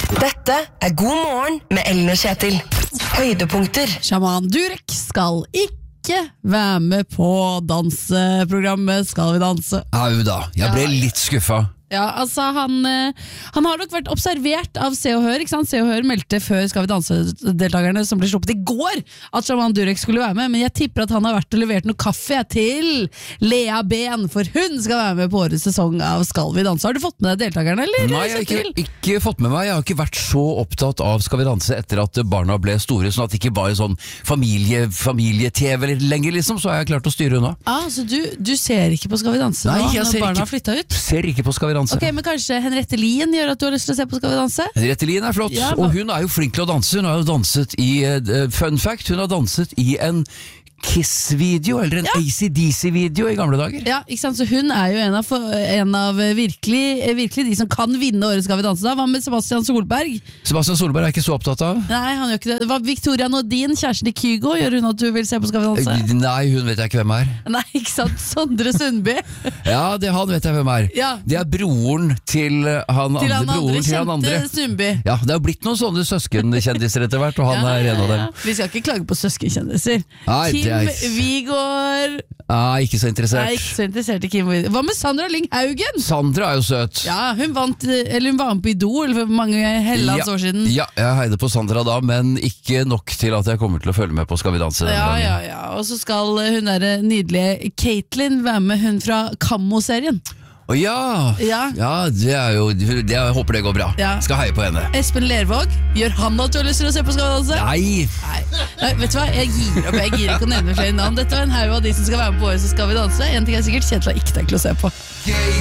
Dette God morgen med Ellen og Kjetil. Høydepunkter. Shaman Durek skal ikke være med på danseprogrammet Skal vi danse. Au da, jeg ble litt skuffa. Ja, altså han har nok vært observert av Se og Hør, ikke sant? Se og Hør meldte før Skal vi danse-deltakerne som ble sluppet i går at Shaman Durek skulle være med, men jeg tipper at han har vært og levert noe kaffe til Lea Ben, for hun skal være med på årets sesong av Skal vi danse. Har du fått med deg deltakerne, eller? Nei, jeg har ikke fått med meg. Jeg har ikke vært så opptatt av Skal vi danse etter at barna ble store, sånn at det ikke bare sånn familie-TV lenger, liksom, så har jeg klart å styre unna. Så du ser ikke på Skal vi danse nå, når barna har flyttet ut? Ser ikke på Skal vi danse. Ok, men kanskje Henriette Lien gjør at du har lyst til å se på Skal vi danse? Henriette Lien flott, ja, og hun jo flink til å danse. Hun har jo danset i, fun fact, hun har danset i en Kiss-video, eller en AC/DC-video i gamle dager. Ja, ikke sant? Så hun jo en av virkelig de som kan vinne årets Skal vi danse da. Hva med Sebastian Solberg? Sebastian Solberg ikke så opptatt av. Nei, han gjør ikke det. Hva Victoria Nordin, kjæresten til Kygo, gjør hun at du vil se på Skal vi danse? Nei, hun vet jeg ikke hvem Nei, ikke sant? Sondre Sundby. Ja, han vet jeg hvem Ja. Det broren til han andre kjente Sundby. Ja, det har blitt noen sånne søskenkjendiser etter hvert, og han en av dem. Vi skal ikke klage på søskenkjendiser. Nei, Kim Vigård. Ikke så interessert. Nei, ikke så interessert i Kim Vigård. Hva med Sandra Lyng Haugen? Sandra jo søt. Ja, hun var med på Idol for mange hellands år siden. Ja, jeg heide på Sandra da, men ikke nok til at jeg kommer til å følge med på Skal vi danse. Ja. Og så skal hun der nydelige Caitlyn være med, hun fra Kammo-serien. Ja, jeg håper det går bra. Skal heie på henne. Espen Lervåg, gjør han at du har lyst til å se på Skal vi danse? Nei, vet du hva, jeg gir opp. Jeg gir ikke å nevne flere navn. Dette var en haug av de som skal være med på året, så Skal vi danse. En ting sikkert, Kjetil har ikke tenkt å se på.